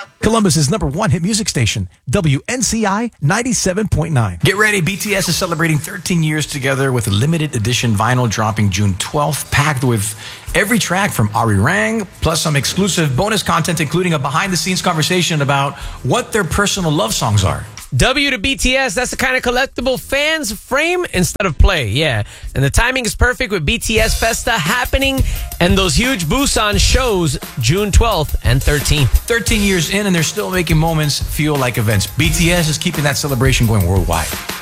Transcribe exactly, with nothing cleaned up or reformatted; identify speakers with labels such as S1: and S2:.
S1: Columbus's number one hit music station, W N C I ninety-seven point nine. Get ready, B T S is celebrating thirteen years together with a limited edition vinyl dropping June twelfth, packed with every track from Ari Rang, plus some exclusive bonus content, including a behind-the-scenes conversation about what their personal love songs are.
S2: W to B T S, that's the kind of collectible fans frame instead of play, yeah. And the timing is perfect with B T S Festa happening and those huge Busan shows June twelfth and thirteenth.
S1: thirteen years in and they're still making moments feel like events. B T S is keeping that celebration going worldwide.